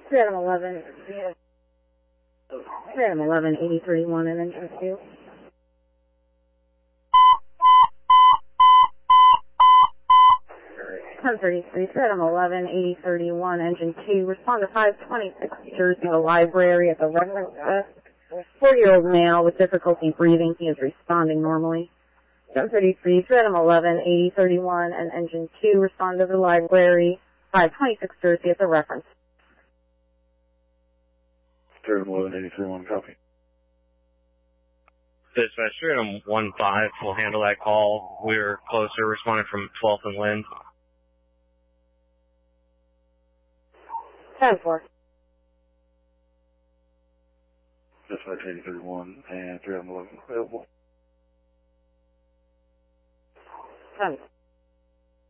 Item 11, yeah. Item 11, 8031 and engine 2. Ten 33, Item 11, 8031, engine 2. Respond to 526 Jersey in the library at the reference desk. 4-year-old male with difficulty breathing. He is responding normally. 1033, Item 11, 8031 and engine 2. Respond to the library. 526 Jersey at the reference. Item 11, 8031, copy. Dispatcher, item 15 will handle that call. We're closer, responding from 12th and Lynn. 10-4. Dispatch 8031 and 311 available. 10.